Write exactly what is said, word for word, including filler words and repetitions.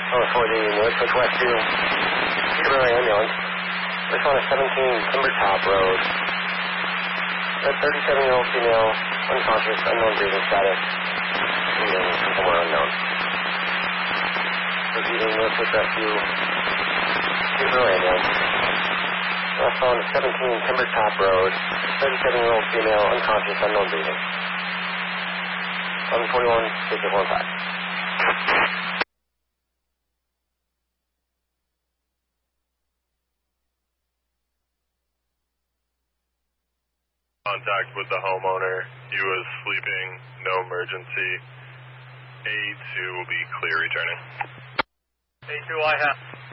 Oh, for the Northwest West two, Suburban ambulance. This one is seventeen Timber Top Road. A thirty-seven-year-old female, unconscious, unknown breathing status, breathing somewhere unknown. Repeating Northwest Rescue, Suburban ambulance. Last phone is seventeen Timber Top Road. thirty-seven-year-old female, unconscious, unknown breathing. eleven forty-one, station one five. Contact with the homeowner. He was sleeping, no emergency. A two will be clear returning. A two, I have.